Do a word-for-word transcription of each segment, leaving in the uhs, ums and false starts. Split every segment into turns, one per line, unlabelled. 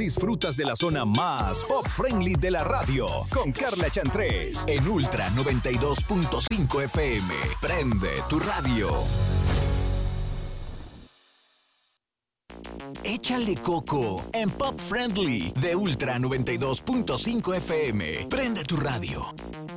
disfrutas de la zona más pop friendly de la radio con Carla Chantrés en Ultra noventa y dos punto cinco F M. Prende tu radio. Échale coco en Pop Friendly de Ultra noventa y dos punto cinco F M. Prende tu radio.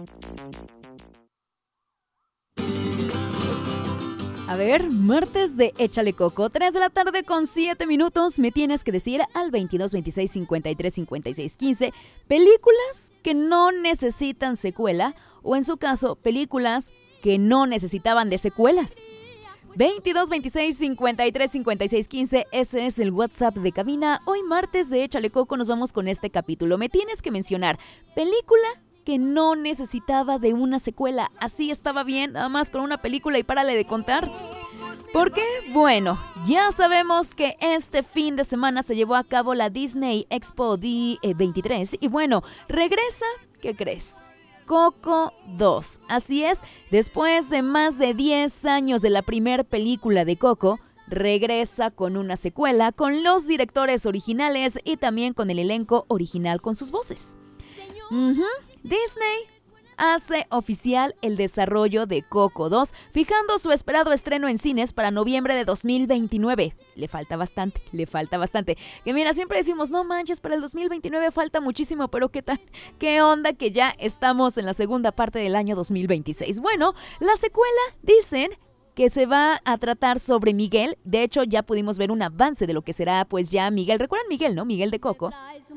A ver, martes de Échale Coco, tres de la tarde con siete minutos. Me tienes que decir al veintidós veintiséis cincuenta y tres cincuenta y seis quince películas que no necesitan secuela o, en su caso, películas que no necesitaban de secuelas. veintidós veintiséis cincuenta y tres cincuenta y seis quince, ese es el WhatsApp de cabina. Hoy martes de Échale Coco nos vamos con este capítulo. Me tienes que mencionar película que no necesitaba de una secuela. Así estaba bien, nada más con una película y párale de contar. ¿Por qué? Bueno, ya sabemos que este fin de semana se llevó a cabo la Disney Expo D veintitrés y bueno, regresa, ¿qué crees? Coco dos. Así es, después de más de diez años de la primer película de Coco, regresa con una secuela, con los directores originales y también con el elenco original con sus voces. Uh-huh. Disney hace oficial el desarrollo de Coco dos, fijando su esperado estreno en cines para noviembre de dos mil veintinueve. Le falta bastante, le falta bastante. Que mira, siempre decimos, no manches, para el dos mil veintinueve falta muchísimo, pero ¿qué tal? ¿Qué onda que ya estamos en la segunda parte del año dos mil veintiséis? Bueno, la secuela, dicen que se va a tratar sobre Miguel. De hecho, ya pudimos ver un avance de lo que será, pues ya Miguel. ¿Recuerdan Miguel, no? Miguel de Coco.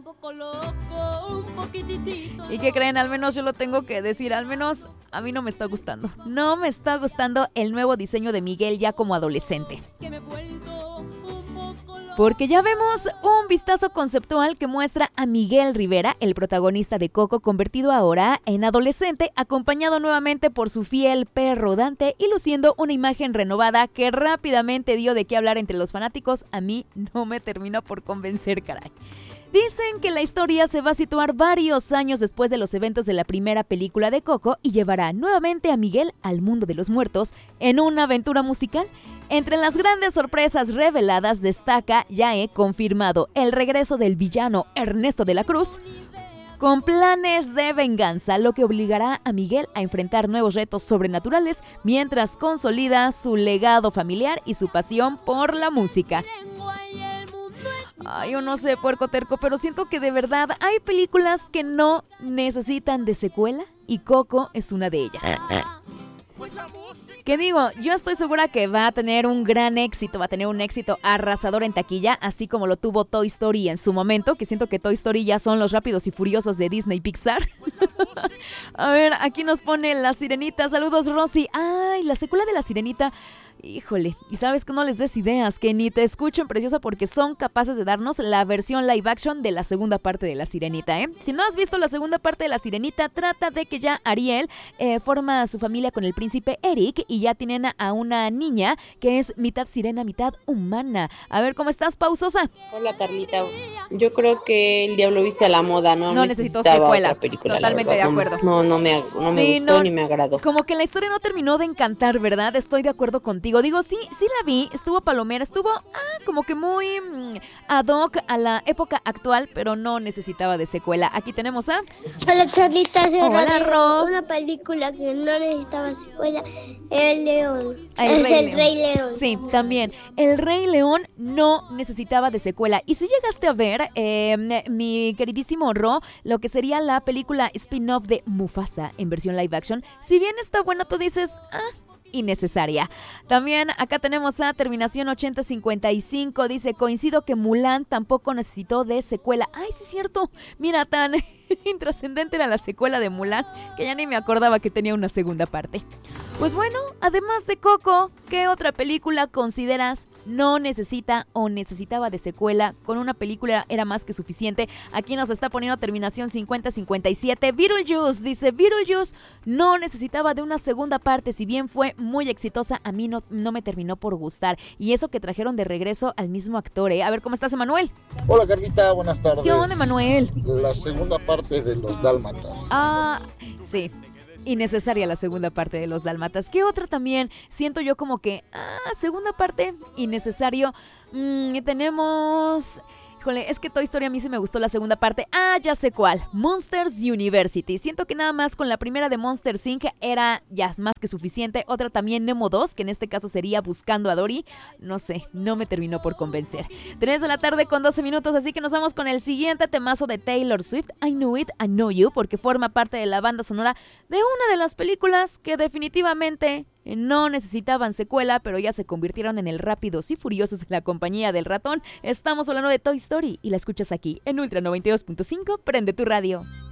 ¿Y qué creen? Al menos yo lo tengo que decir. Al menos a mí no me está gustando. No me está gustando el nuevo diseño de Miguel ya como adolescente. Porque ya vemos un vistazo conceptual que muestra a Miguel Rivera, el protagonista de Coco, convertido ahora en adolescente, acompañado nuevamente por su fiel perro Dante y luciendo una imagen renovada que rápidamente dio de qué hablar entre los fanáticos. A mí no me termina por convencer, caray. Dicen que la historia se va a situar varios años después de los eventos de la primera película de Coco y llevará nuevamente a Miguel al mundo de los muertos en una aventura musical. Entre las grandes sorpresas reveladas destaca, ya he confirmado, el regreso del villano Ernesto de la Cruz, con planes de venganza, lo que obligará a Miguel a enfrentar nuevos retos sobrenaturales mientras consolida su legado familiar y su pasión por la música. Ay, yo no sé, puerco terco, pero siento que de verdad hay películas que no necesitan de secuela y Coco es una de ellas. ¿Qué digo? Yo estoy segura que va a tener un gran éxito, va a tener un éxito arrasador en taquilla, así como lo tuvo Toy Story en su momento, que siento que Toy Story ya son los Rápidos y Furiosos de Disney Pixar. A ver, aquí nos pone La Sirenita. Saludos, Rosy. Ay, la secuela de La Sirenita. Híjole, y sabes que no les des ideas, que ni te escuchen, preciosa, porque son capaces de darnos la versión live action de la segunda parte de La Sirenita, ¿eh? Si no has visto la segunda parte de La Sirenita, trata de que ya Ariel eh, forma su familia con el príncipe Eric y ya tienen a una niña que es mitad sirena, mitad humana. A ver, ¿cómo estás, Pausosa?
Hola, Carlita. Yo creo que El Diablo Viste a la Moda, ¿no?
No necesitó secuela.
Película,
totalmente de acuerdo.
No, no, no me, no me
sí,
gustó
no,
ni me agradó.
Como que la historia no terminó de encantar, ¿verdad? Estoy de acuerdo contigo. Digo, sí, sí la vi, estuvo palomera, estuvo ah, como que muy mmm, ad hoc a la época actual, pero no necesitaba de secuela. Aquí tenemos a...
Hola, Charlita.
Hola, Ro.
Una película que no necesitaba secuela, El León.
El
es
Rey
El
León.
Rey León.
Sí, también. El Rey León no necesitaba de secuela. Y si llegaste a ver, eh, mi queridísimo Ro, lo que sería la película spin-off de Mufasa en versión live action, si bien está bueno, tú dices... ah, innecesaria. También acá tenemos a terminación ochenta cincuenta y cinco, dice, coincido que Mulan tampoco necesitó de secuela. Ay, sí es cierto, mira, tan intrascendente era la secuela de Mulan que ya ni me acordaba que tenía una segunda parte. Pues bueno, además de Coco, ¿qué otra película consideras no necesita o necesitaba de secuela? Con una película era más que suficiente. Aquí nos está poniendo terminación cincuenta cincuenta y siete. Beetlejuice, dice, Beetlejuice no necesitaba de una segunda parte. Si bien fue muy exitosa, a mí no, no me terminó por gustar. Y eso que trajeron de regreso al mismo actor, ¿eh? A ver, ¿cómo estás, Emanuel?
Hola, Carlita, buenas tardes.
¿Qué onda, Emanuel?
La segunda parte de Los Dálmatas.
Ah, sí. Innecesaria la segunda parte de Los Dálmatas. ¿Qué otra también? Siento yo como que, ah, segunda parte, innecesario. Mm, tenemos Híjole, es que Toy Story a mí sí me gustó la segunda parte. Ah, ya sé cuál. Monsters University. Siento que nada más con la primera de Monsters incorporated era ya más que suficiente. Otra también, Nemo dos, que en este caso sería Buscando a Dory. No sé, no me terminó por convencer. tres de la tarde con doce minutos, así que nos vamos con el siguiente temazo de Taylor Swift, I Knew It, I Know You, porque forma parte de la banda sonora de una de las películas que definitivamente no necesitaban secuela, pero ya se convirtieron en el Rápidos y Furiosos de la compañía del ratón. Estamos hablando de Toy Story y la escuchas aquí en Ultra noventa y dos punto cinco. Prende tu radio.